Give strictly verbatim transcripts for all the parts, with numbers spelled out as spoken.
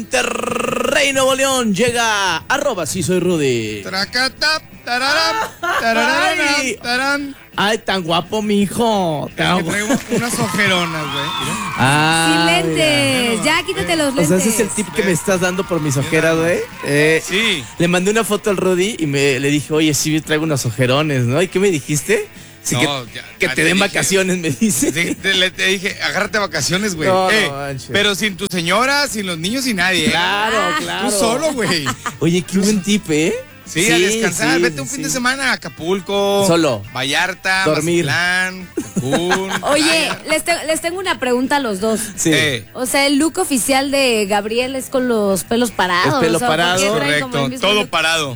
Monterrey, Nuevo León, llega arroba sí soy Rudy. Tracata, tararam, tarararam, Ay. taran. Ay, tan guapo, mijo. Es que traigo unas ojeronas, güey. Ah, Sin lentes, mira. ya quítate los O lentes. sea, ese es el tip que me estás dando por mis ojeras, güey. Eh, Sí. Le mandé una foto al Rudy y me, le dije, oye, sí, traigo unos ojerones, ¿no? ¿Y qué me dijiste? Sí, No, que, ya- que ya te te den dije. vacaciones, me dice. Te, te- le- te dije, agárrate vacaciones, güey. No, no Eh, manches. pero sin tu señora, sin los niños y nadie. ¿eh? Claro, claro. Tú solo, güey. Oye, qué buen tip, ¿eh? Sí, a descansar. sí, Vete un sí. fin de semana a Acapulco. Solo. Vallarta, Dormir. Mazatlán, Cancún. Oye, playa. les, te- les tengo una pregunta a los dos. Sí. Eh, O sea, el look oficial de Gabriel es con los pelos parados. El pelo o sea, ¿por qué parado. traen como el correcto, mismo todo look? parado.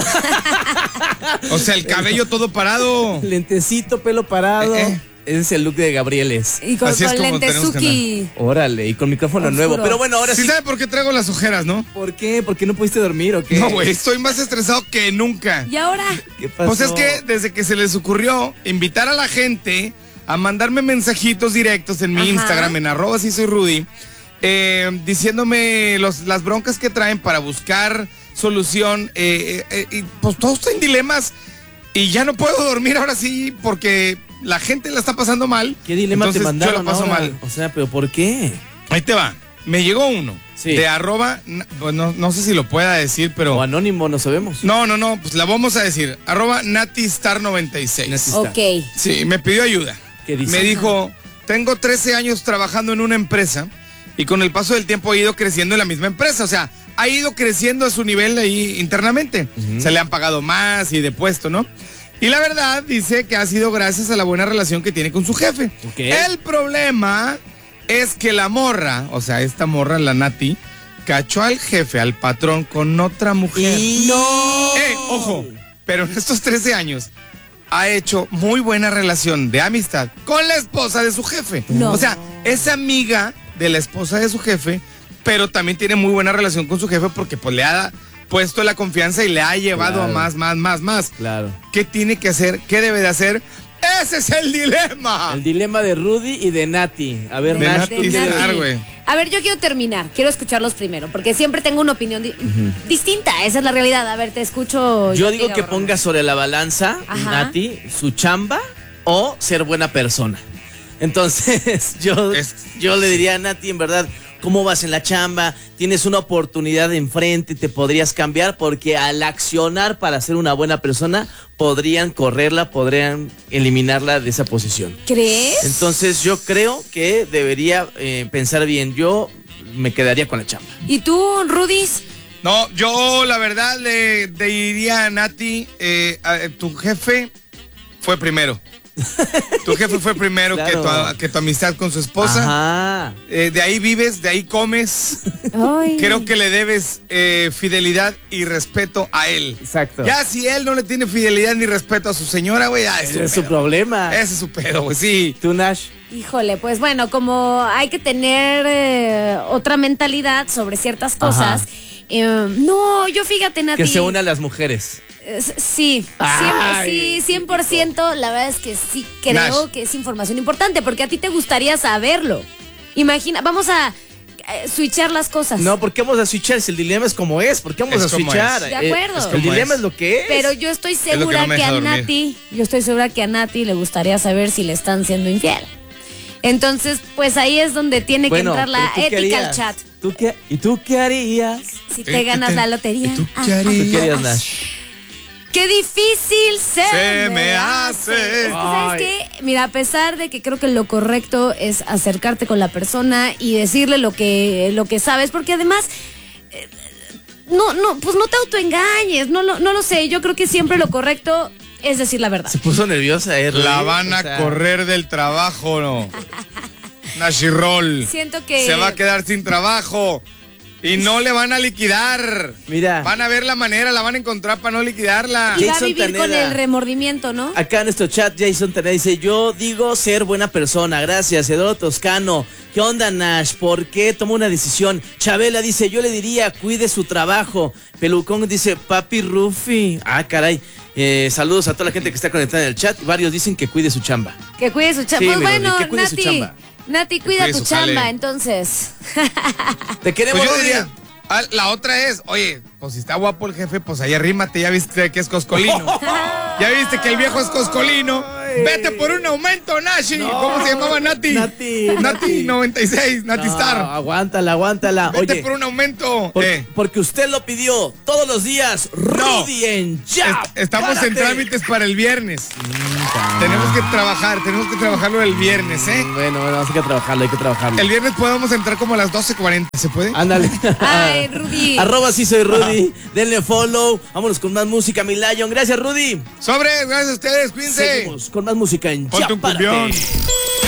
O sea, el cabello todo parado. Lentecito, pelo parado. Eh, eh. Ese es el look de Gabrieles. Y con, Así es con como tenemos que lentezuki. Órale, y con micrófono Oscuro. nuevo. Pero bueno, ahora ¿Sí sí. sabe por qué traigo las ojeras, no? ¿Por qué? ¿Por qué no pudiste dormir o qué? No, güey, estoy más estresado que nunca. ¿Y ahora? ¿Qué pasó? Pues es que desde que se les ocurrió invitar a la gente a mandarme mensajitos directos en mi Ajá. Instagram, en arroba sí soy Rudy, eh, diciéndome los, las broncas que traen para buscar solución. eh, eh, eh, y pues todos están en dilemas y ya no puedo dormir ahora sí porque la gente la está pasando mal. ¿Qué dilema Entonces, te mandaron yo la paso ahora? mal. O sea, ¿pero por qué? Ahí te va. Me llegó uno Sí. de arroba, na- bueno, no sé si lo pueda decir, pero... O anónimo, no sabemos. No, no, no, pues la vamos a decir. Arroba Natistar noventa y seis. Nati- Está. Ok. Sí, me pidió ayuda. ¿Qué dice? Me dijo, tengo trece años trabajando en una empresa y con el paso del tiempo he ido creciendo en la misma empresa. O sea, ha ido creciendo a su nivel ahí internamente. Se le han pagado más y de puesto, ¿no? Y la verdad dice que ha sido gracias a la buena relación que tiene con su jefe. Ok. El problema es que la morra, o sea, esta morra, la Nati, cachó al jefe, al patrón, con otra mujer. Y... ¡No! ¡Eh, ojo! Pero en estos trece años ha hecho muy buena relación de amistad con la esposa de su jefe. No. O sea, es amiga de la esposa de su jefe, pero también tiene muy buena relación con su jefe porque pues le ha puesto la confianza y le ha llevado Claro. a más, más, más, más. Claro. ¿Qué tiene que hacer? ¿Qué debe de hacer? ¡Ese es el dilema! El dilema de Rudy y de Nati. A ver, De Nash, Nati ¿tú qué Star, eres? güey. A ver, yo quiero terminar. Quiero escucharlos primero, porque siempre tengo una opinión di- distinta. Esa es la realidad. A ver, te escucho. Yo Yati digo que Gabarrón. ponga sobre la balanza, Ajá. Nati, su chamba o ser buena persona. Entonces, yo, Es- yo le diría a Nati, en verdad, ¿cómo vas en la chamba? Tienes una oportunidad enfrente, te podrías cambiar, porque al accionar para ser una buena persona, podrían correrla, podrían eliminarla de esa posición. ¿Crees? Entonces, yo creo que debería eh, pensar bien. Yo me quedaría con la chamba. ¿Y tú, Rudis? No, yo la verdad le, le diría a Nati, eh, a- tu jefe fue primero. Tu jefe fue primero Claro. que, tu, que tu amistad con su esposa. Ajá. Eh, de ahí vives, de ahí comes. Ay. Creo que le debes eh, fidelidad y respeto a él. Exacto. Ya si él no le tiene fidelidad ni respeto a su señora, güey, ya es Ese su es su pedo. problema. Ese es su pedo, güey, sí. ¿Tú, Nash? Híjole, pues bueno, como hay que tener eh, otra mentalidad sobre ciertas cosas. Ajá. eh, no, yo fíjate, Nati. Que se unan las mujeres. Eh, Sí, Ay, cien, sí, cien por ciento. La verdad es que sí creo Nash. que es información importante porque a ti te gustaría saberlo. Imagina, vamos a eh, switchar las cosas. No, ¿por qué vamos a switchar? Si el dilema es como es, ¿por qué vamos Es a como switchar? es. De acuerdo. Eh, Es el como dilema es. es lo que es. Pero yo estoy lo que segura no me que, deja a dormir. Nati, yo estoy segura que a Nati le gustaría saber si le están siendo infiel. Entonces, pues ahí es donde tiene Bueno, que entrar la pero ¿tú qué ética al harías? chat. ¿Tú qué, ¿Y tú qué harías? Si te ganas la lotería. ¿Y tú Ah, qué ah, ¿Tú harías? qué harías, Nash? ¡Qué difícil se, Se me hace. Es que, ¿sabes Ay. qué? Mira, a pesar de que creo que lo correcto es acercarte con la persona y decirle lo que, lo que sabes, porque además, eh, no, no, pues no te autoengañes, no, lo- no lo sé, yo creo que siempre lo correcto es decir la verdad. Se puso nerviosa, ¿eh? La Rudy? van a O sea, correr del trabajo, ¿no? Nashirol. Siento que... Se va a quedar sin trabajo. Y no le van a liquidar. Mira. Van a ver la manera, la van a encontrar para no liquidarla. Y va a Jason vivir con Taneda. el remordimiento, ¿no? Acá en nuestro chat, Jason Taneda dice, yo digo ser buena persona, gracias. Eduardo Toscano, ¿qué onda, Nash? ¿Por qué tomó una decisión? Chabela dice, yo le diría, cuide su trabajo. Pelucón dice, papi Rufi. Ah, caray. Eh, saludos a toda la gente que está conectada en el chat. Varios dicen que cuide su chamba. Que cuide su chamba. Sí, Pues mi bueno, Rudy, que cuide su Nati, chamba. Nati, cuida cuide tu su chamba, jale. entonces. Te queremos, Pues yo Rudy. diría, Ah, la otra es, oye, pues si está guapo el jefe, pues ahí arrímate, ya viste que es coscolino. Ya viste que el viejo es coscolino. Vete por un aumento, Nashi. No. ¿Cómo se llamaba Nati? Nati, Nati Nati. noventa y seis, Nati No, Star. aguántala, aguántala. Vete Oye, por un aumento. por- eh. porque usted lo pidió todos los días. Rudy en ya. Est- estamos en Párate. trámites para el viernes. Tenemos que trabajar, tenemos que trabajarlo el viernes, ¿eh? Bueno, bueno, hay que trabajarlo, hay que trabajarlo. El viernes podemos entrar como a las doce cuarenta, ¿se puede? Ándale. Ay, Rudy. Arroba sí soy Rudy. Denle follow. Vámonos con más música, mi Lion. Gracias, Rudy. Sobres, gracias a ustedes, cuídense. Seguimos con más música en Ponte Ya un Párate. cumbión.